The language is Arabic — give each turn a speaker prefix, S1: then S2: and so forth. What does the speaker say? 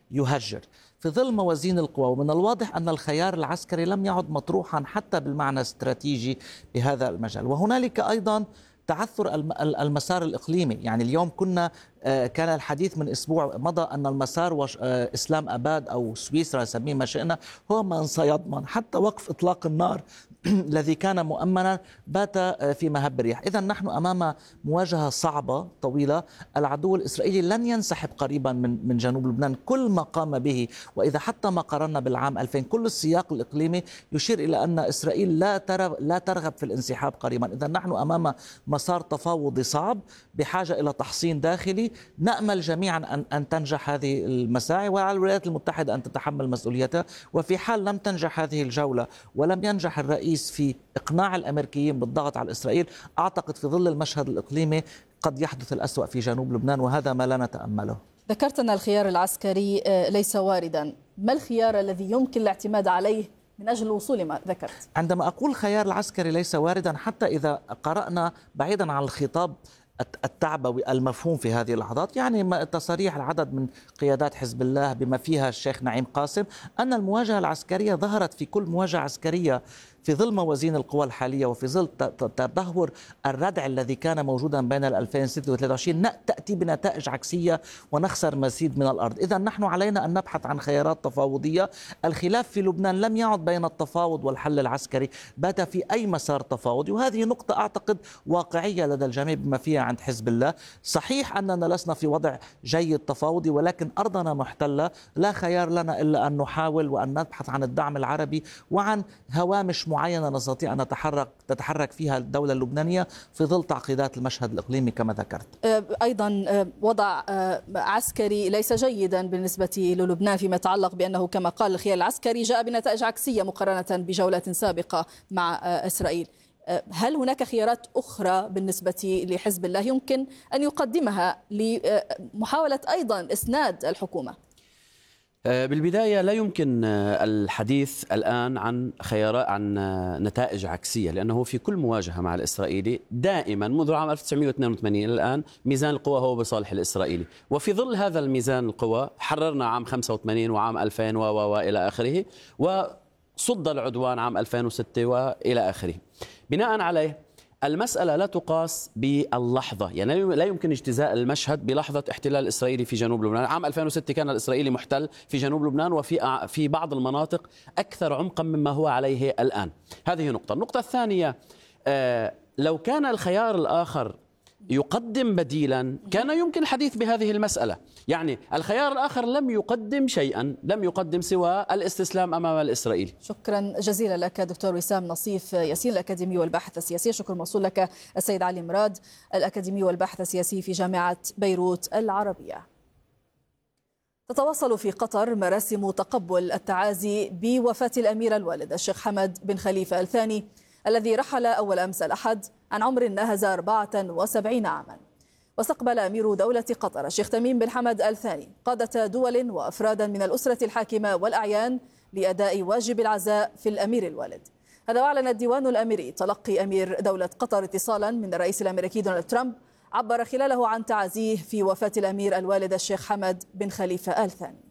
S1: يهجر في ظل موازين القوى. ومن الواضح أن الخيار العسكري لم يعد مطروحا حتى بالمعنى الاستراتيجي بهذا المجال. وهنالك أيضا تعثر المسار الإقليمي. يعني اليوم كان الحديث من أسبوع مضى أن المسار إسلام أباد أو سويسرا نسميه ما شئنا هو من سيضمن حتى وقف إطلاق النار الذي كان مؤمنا بات في مهب الريح. إذا نحن أمام مواجهة صعبة طويلة. العدو الإسرائيلي لن ينسحب قريبا من جنوب لبنان كل ما قام به. وإذا حتى ما قارنا بالعام 2000 كل السياق الإقليمي يشير إلى أن إسرائيل لا ترغب في الانسحاب قريبا. إذا نحن أمام مسار تفاوضي صعب بحاجة إلى تحصين داخلي. نأمل جميعا أن تنجح هذه المساعي وعلى الولايات المتحدة أن تتحمل مسؤوليتها. وفي حال لم تنجح هذه الجولة ولم ينجح الرئيس في إقناع الأمريكيين بالضغط على إسرائيل، أعتقد في ظل المشهد الإقليمي قد يحدث الأسوأ في جنوب لبنان، وهذا ما لا نتأمله.
S2: ذكرت أن الخيار العسكري ليس واردا، ما الخيار الذي يمكن الاعتماد عليه من أجل الوصول ما ذكرت؟
S1: عندما أقول الخيار العسكري ليس واردا، حتى إذا قرأنا بعيدا عن الخطاب التعبوي المفهوم في هذه اللحظات، يعني تصاريح العدد من قيادات حزب الله بما فيها الشيخ نعيم قاسم أن المواجهة العسكرية ظهرت في كل مواجهة عسكرية في ظل موازين القوى الحالية وفي ظل تدهور الردع الذي كان موجودا بين 2006 و 23 تأتي بنتائج عكسية ونخسر مزيد من الأرض. إذا نحن علينا أن نبحث عن خيارات تفاوضية. الخلاف في لبنان لم يعد بين التفاوض والحل العسكري، بات في أي مسار تفاوضي، وهذه نقطة أعتقد واقعية لدى الجميع بما فيها عند حزب الله. صحيح أننا لسنا في وضع جيد تفاوضي، ولكن أرضنا محتلة، لا خيار لنا إلا أن نحاول وأن نبحث عن الدعم العربي وعن هوامش معينة نستطيع أن تتحرك فيها الدولة اللبنانية في ظل تعقيدات المشهد الإقليمي كما ذكرت.
S2: أيضا وضع عسكري ليس جيدا بالنسبة للبنان فيما يتعلق بأنه كما قال الخيار العسكري جاء بنتائج عكسية مقارنة بجولة سابقة مع إسرائيل. هل هناك خيارات أخرى بالنسبة لحزب الله يمكن أن يقدمها لمحاولة أيضا إسناد الحكومة؟
S3: بالبداية لا يمكن الحديث الآن عن نتائج عكسية، لأنه في كل مواجهة مع الإسرائيلي دائما منذ عام 1982 إلى الآن ميزان القوى هو بصالح الإسرائيلي. وفي ظل هذا الميزان القوى حررنا عام 85 وعام 2000 وإلى آخره، وصد العدوان عام 2006 وإلى آخره. بناء عليه المسألة لا تقاس باللحظة، يعني لا يمكن اجتزاء المشهد بلحظة احتلال الإسرائيلي في جنوب لبنان. عام 2006 كان الإسرائيلي محتل في جنوب لبنان وفي بعض المناطق أكثر عمقا مما هو عليه الآن. هذه نقطة. النقطة الثانية، لو كان الخيار الآخر يقدم بديلا كان يمكن الحديث بهذه المسألة. يعني الخيار الآخر لم يقدم شيئا، لم يقدم سوى الاستسلام أمام الإسرائيلي.
S2: شكرا جزيلا لك دكتور وسام نصيف ياسين الأكاديمي والباحث السياسي. شكر موصول لك السيد علي مراد الأكاديمي والباحث السياسي في جامعة بيروت العربية. تتواصل في قطر مراسم تقبل التعازي بوفاة الأمير الوالد الشيخ حمد بن خليفة الثاني الذي رحل أول أمس الأحد عن عمر ناهز 74 عاما. واستقبل أمير دولة قطر الشيخ تميم بن حمد الثاني قادة دول وأفرادا من الأسرة الحاكمة والأعيان لأداء واجب العزاء في الأمير الوالد. هذا وأعلن الديوان الأميري تلقي أمير دولة قطر اتصالا من الرئيس الأمريكي دونالد ترامب عبر خلاله عن تعازيه في وفاة الأمير الوالد الشيخ حمد بن خليفة الثاني.